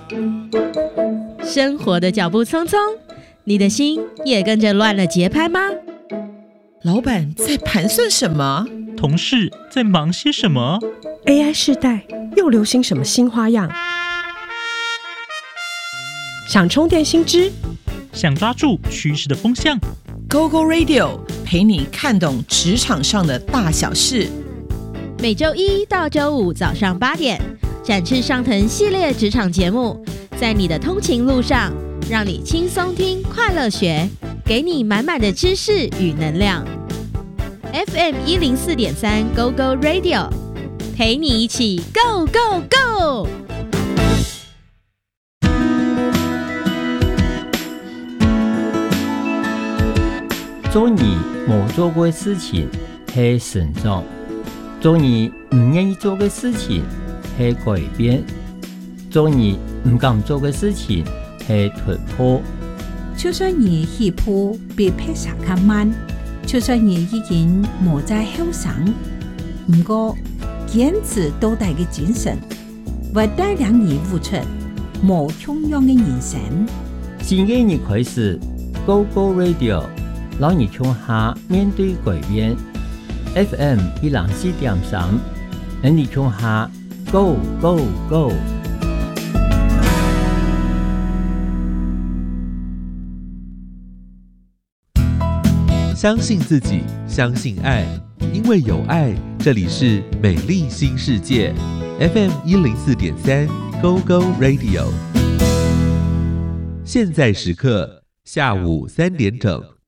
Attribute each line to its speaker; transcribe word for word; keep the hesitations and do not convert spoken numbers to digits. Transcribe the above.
Speaker 1: 生活的脚步匆匆，你的心也跟着乱了节拍吗？
Speaker 2: 老板在盘算什么？
Speaker 3: 同事在忙些什么？
Speaker 4: A I 世代又流行什么新花样？想充电新知，
Speaker 3: 想抓住趋势的风向，
Speaker 2: Go Go Radio 陪你看懂职场上的大小事。
Speaker 1: 每周一到周五早上八点，展翅上腾系列职场节目，在你的通勤路上，让你轻松听，快乐学，给你满满的知识与能量。F M 一零四点三 Go Go Radio， 陪你一起 Go Go Go。
Speaker 5: 做你冇做过的事情是成长，做你唔愿意做的事情是改变，做你唔敢做的事情是突破。
Speaker 6: 就算你起步比拍摄较慢，就算你已經無在後生，不過堅持到底嘅精神，會帶領你活出無窮樣嘅人生。
Speaker 5: 新嘅一日開始 ，Go Go Radio， 讓你從下面對改變。F M 一零四點三，讓你從下 Go Go Go。
Speaker 7: 相信自己，相信爱，因为有爱，这里是美丽新世界 F M 一零四点三 Go Go Radio。现在时刻下午三点整。